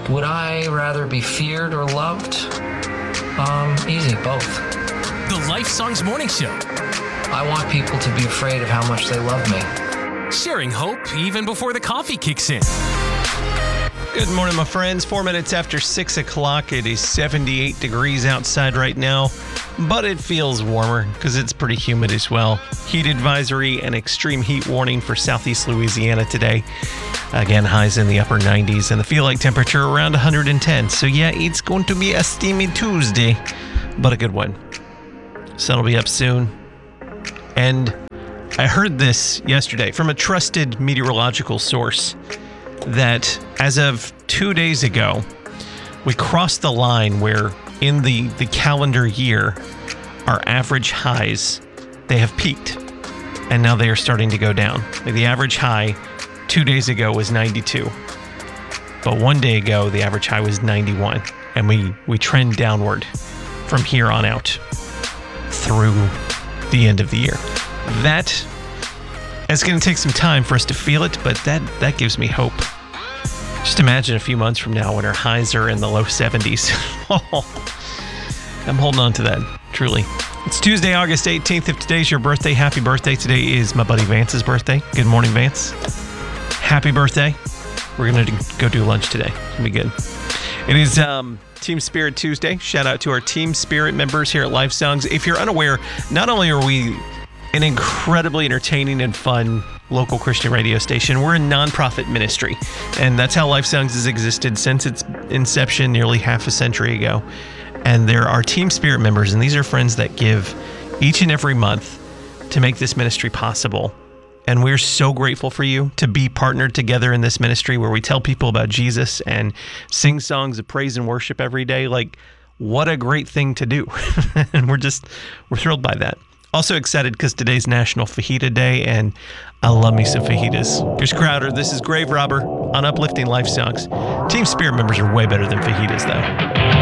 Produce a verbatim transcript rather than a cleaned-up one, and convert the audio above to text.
Would I rather be feared or loved? Um, easy, both. The Life Songs Morning Show. I want people to be afraid of how much they love me. Sharing hope even before the coffee kicks in. Good morning, my friends. Four minutes after six o'clock. It is seventy-eight degrees outside right now, but it feels warmer because it's pretty humid as well. Heat advisory and extreme heat warning for southeast Louisiana today. Again, highs in the upper nineties and the feel-like temperature around one hundred ten. So yeah, it's going to be a steamy Tuesday, but a good one. Sun will be up soon. And I heard this yesterday from a trusted meteorological source that as of two days ago, we crossed the line where in the, the calendar year, our average highs, they have peaked. And now they are starting to go down. The average high two days ago was ninety-two. But one day ago, the average high was ninety-one. And we, we trend downward from here on out through the end of the year. That is going to take some time for us to feel it, but that, that gives me hope. Just imagine a few months from now when our highs are in the low seventies. I'm holding on to that, truly. It's Tuesday, August eighteenth. If today's your birthday, happy birthday. Today is my buddy Vance's birthday. Good morning, Vance. Happy birthday. We're going to go do lunch today. It's going to be good. It is um, Team Spirit Tuesday. Shout out to our Team Spirit members here at Life Songs. If you're unaware, not only are we an incredibly entertaining and fun local Christian radio station, we're a nonprofit ministry. And that's how Life Songs has existed since its inception nearly half a century ago. And there are Team Spirit members, and these are friends that give each and every month to make this ministry possible. And we're so grateful for you to be partnered together in this ministry where we tell people about Jesus and sing songs of praise and worship every day. Like, what a great thing to do. And we're just, we're thrilled by that. Also excited because today's National Fajita Day, and I love me some fajitas. Here's Crowder. This is Grave Robber on Uplifting Life Songs. Team Spirit members are way better than fajitas, though.